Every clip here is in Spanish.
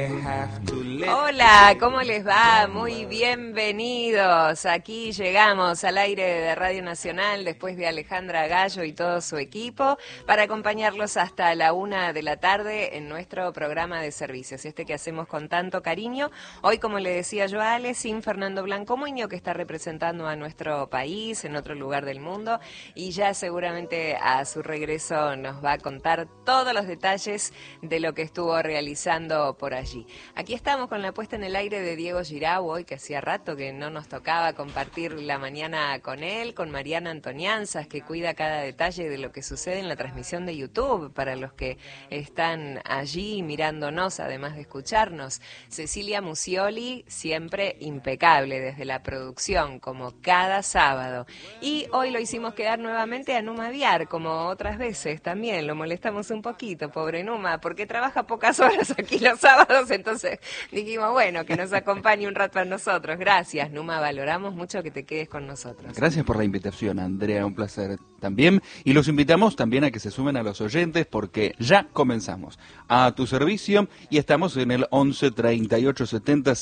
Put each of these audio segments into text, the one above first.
Hola, ¿cómo les va? Muy bienvenidos. Aquí llegamos al aire de Radio Nacional después de Alejandra Gallo y todo su equipo para acompañarlos hasta la 1 de la tarde en nuestro programa de servicios, que hacemos con tanto cariño. Hoy, como le decía yo a Ale, sin Fernando Blancomuño, que está representando a nuestro país en otro lugar del mundo, y ya seguramente a su regreso nos va a contar todos los detalles de lo que estuvo realizando por allí. Aquí estamos con la puesta en el aire de Diego Giraud, hoy que hacía rato que no nos tocaba compartir la mañana con él, con Mariana Antonianzas, que cuida cada detalle de lo que sucede en la transmisión de YouTube, para los que están allí mirándonos, además de escucharnos. Cecilia Musioli, siempre impecable desde la producción, como cada sábado. Y hoy lo hicimos quedar nuevamente a Numa Viar, como otras veces también, lo molestamos un poquito, pobre Numa, porque trabaja pocas horas aquí los sábados. Entonces dijimos, bueno, que nos acompañe un rato a nosotros. Gracias, Numa, valoramos mucho que te quedes con nosotros. Gracias por la invitación, Andrea, un placer también. Y los invitamos también a que se sumen a los oyentes porque ya comenzamos. A tu servicio y estamos en el 11 38 70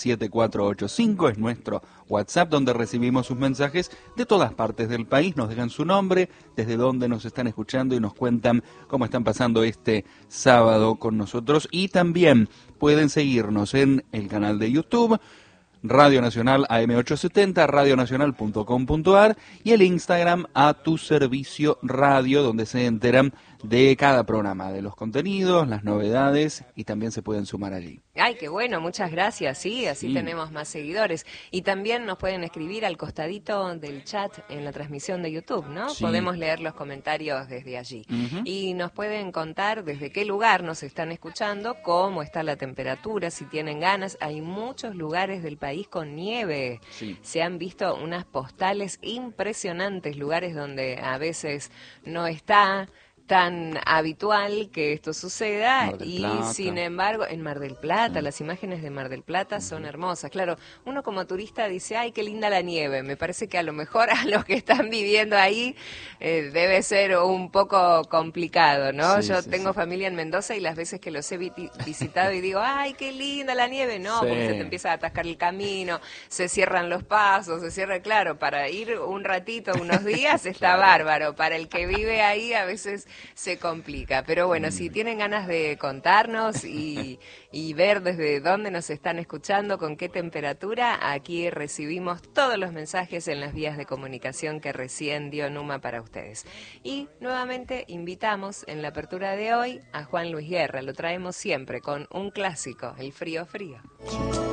7485, es nuestro WhatsApp donde recibimos sus mensajes de todas partes del país. Nos dejan su nombre, desde dónde nos están escuchando y nos cuentan cómo están pasando este sábado con nosotros. Y también pueden seguirnos en el canal de YouTube, Radio Nacional AM870, radionacional.com.ar y el Instagram A Tu Servicio Radio, donde se enteran de cada programa, de los contenidos, las novedades y también se pueden sumar allí. Ay, qué bueno, muchas gracias, sí, así tenemos más seguidores. Y también nos pueden escribir al costadito del chat en la transmisión de YouTube, ¿no? Sí. Podemos leer los comentarios desde allí. Uh-huh. Y nos pueden contar desde qué lugar nos están escuchando, cómo está la temperatura, si tienen ganas. Hay muchos lugares del país con nieve. Sí. Se han visto unas postales impresionantes, lugares donde a veces no está tan habitual que esto suceda, y sin embargo en Mar del Plata, las imágenes de Mar del Plata son hermosas. Claro, uno como turista dice, ay, qué linda la nieve. Me parece que a lo mejor a los que están viviendo ahí debe ser un poco complicado, ¿no? Yo tengo familia en Mendoza y las veces que los he visitado y digo, ay, qué linda la nieve, no, porque se te empieza a atascar el camino, se cierran los pasos, claro, para ir un ratito, unos días está bárbaro, para el que vive ahí a veces se complica, pero bueno, si tienen ganas de contarnos y ver desde dónde nos están escuchando, con qué temperatura, aquí recibimos todos los mensajes en las vías de comunicación que recién dio Numa para ustedes. Y nuevamente invitamos en la apertura de hoy a Juan Luis Guerra, lo traemos siempre con un clásico, El Frío Frío.